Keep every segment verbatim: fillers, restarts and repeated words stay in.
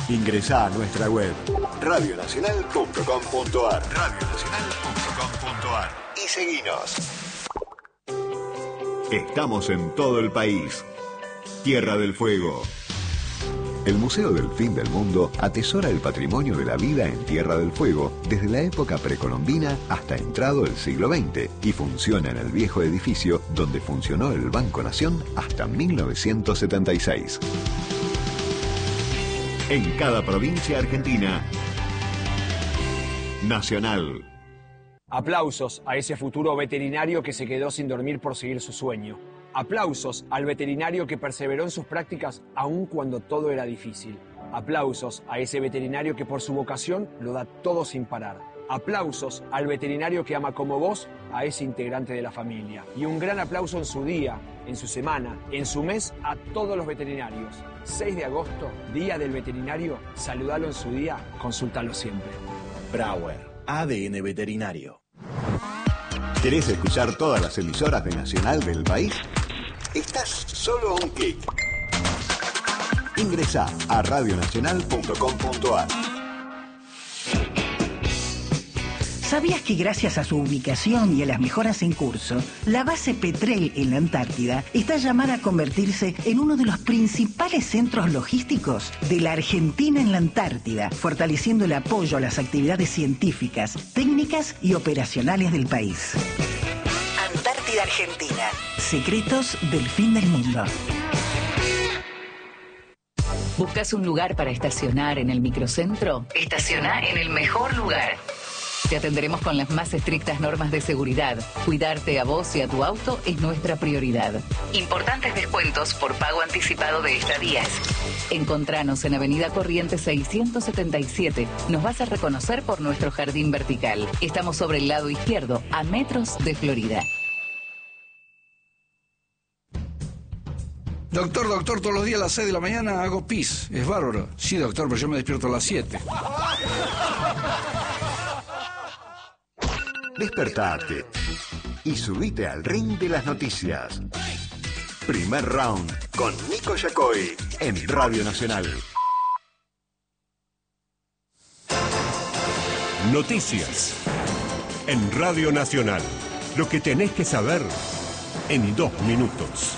Ingresá a nuestra web radio nacional punto com punto ar radio nacional punto com punto ar y seguinos. Estamos en todo el país. Tierra del Fuego. El Museo del Fin del Mundo atesora el patrimonio de la vida en Tierra del Fuego desde la época precolombina hasta entrado el siglo veinte y funciona en el viejo edificio donde funcionó el Banco Nación hasta mil novecientos setenta y seis. En cada provincia argentina, Nacional. Aplausos a ese futuro veterinario que se quedó sin dormir por seguir su sueño. Aplausos al veterinario que perseveró en sus prácticas aun cuando todo era difícil. Aplausos a ese veterinario que por su vocación lo da todo sin parar. Aplausos al veterinario que ama como vos a ese integrante de la familia. Y un gran aplauso en su día, en su semana, en su mes a todos los veterinarios. seis de agosto, Día del Veterinario. Saludalo en su día, consúltalo siempre. Brauer, A D N Veterinario. ¿Querés escuchar todas las emisoras de Nacional del país? Estás solo a un clic. Ingresá a radio nacional punto com punto ar. ¿Sabías que gracias a su ubicación y a las mejoras en curso, la base Petrel en la Antártida está llamada a convertirse en uno de los principales centros logísticos de la Argentina en la Antártida, fortaleciendo el apoyo a las actividades científicas, técnicas y operacionales del país? Antártida Argentina. Secretos del fin del mundo. ¿Buscas un lugar para estacionar en el microcentro? Estaciona en el mejor lugar. Te atenderemos con las más estrictas normas de seguridad. Cuidarte a vos y a tu auto es nuestra prioridad. Importantes descuentos por pago anticipado de estadías. Encontranos en Avenida Corrientes seiscientos setenta y siete. Nos vas a reconocer por nuestro jardín vertical. Estamos sobre el lado izquierdo, a metros de Florida. Doctor, doctor, todos los días a las seis de la mañana hago pis. Es bárbaro. Sí, doctor, pero yo me despierto a las siete. Despertate y subite al ring de las noticias. Primer round con Nico Yacoy en Radio Nacional. Noticias en Radio Nacional. Lo que tenés que saber en dos minutos.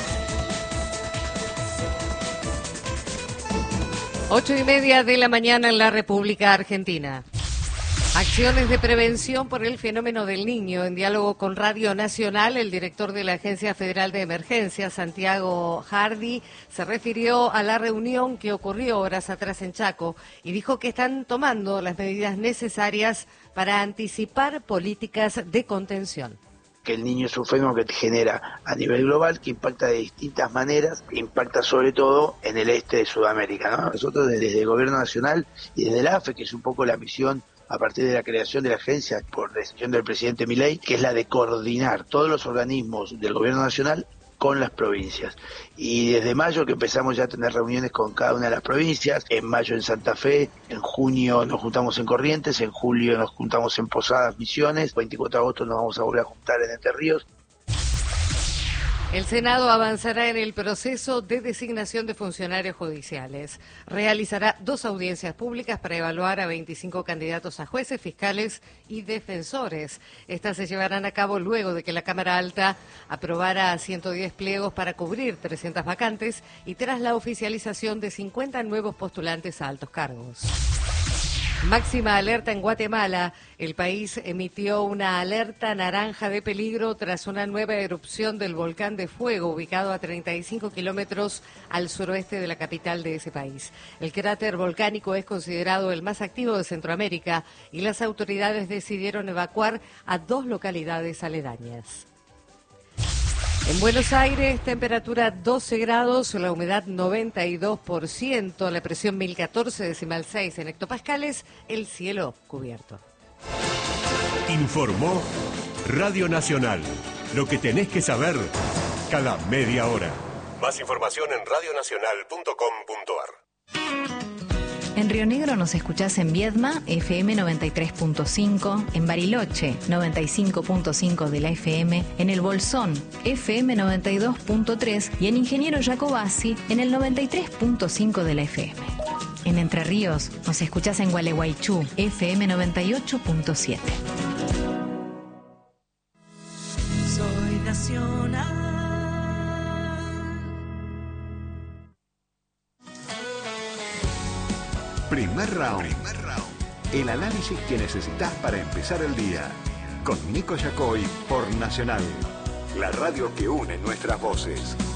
Ocho y media de la mañana en la República Argentina. Acciones de prevención por el fenómeno del niño. En diálogo con Radio Nacional, el director de la Agencia Federal de Emergencias, Santiago Hardy, se refirió a la reunión que ocurrió horas atrás en Chaco y dijo que están tomando las medidas necesarias para anticipar políticas de contención. Que el niño es un fenómeno que genera a nivel global, que impacta de distintas maneras, impacta sobre todo en el este de Sudamérica, ¿no? Nosotros desde el Gobierno Nacional y desde la A F E, que es un poco la misión a partir de la creación de la agencia por decisión del presidente Milei, que es la de coordinar todos los organismos del Gobierno Nacional con las provincias. Y desde mayo que empezamos ya a tener reuniones con cada una de las provincias, en mayo en Santa Fe, en junio nos juntamos en Corrientes, en julio nos juntamos en Posadas, Misiones, veinticuatro de agosto nos vamos a volver a juntar en Entre Ríos. El Senado avanzará en el proceso de designación de funcionarios judiciales. Realizará dos audiencias públicas para evaluar a veinticinco candidatos a jueces, fiscales y defensores. Estas se llevarán a cabo luego de que la Cámara Alta aprobara ciento diez pliegos para cubrir trescientas vacantes y tras la oficialización de cincuenta nuevos postulantes a altos cargos. Máxima alerta en Guatemala. El país emitió una alerta naranja de peligro tras una nueva erupción del volcán de fuego ubicado a treinta y cinco kilómetros al suroeste de la capital de ese país. El cráter volcánico es considerado el más activo de Centroamérica y las autoridades decidieron evacuar a dos localidades aledañas. En Buenos Aires, temperatura doce grados, la humedad noventa y dos por ciento, la presión mil catorce decimal seis en hectopascales, el cielo cubierto. Informó Radio Nacional. Lo que tenés que saber cada media hora. Más información en radio nacional punto com punto ar. En Río Negro nos escuchás en Viedma, F M noventa y tres punto cinco, en Bariloche, noventa y cinco punto cinco de la F M, en El Bolsón, F M noventa y dos punto tres y en Ingeniero Jacobasi, en el noventa y tres punto cinco de la F M. En Entre Ríos nos escuchás en Gualeguaychú, F M noventa y ocho punto siete. Soy nacional. Primer round. Primer round. El análisis que necesitas para empezar el día. Con Nico Yacoy por Nacional. La radio que une nuestras voces.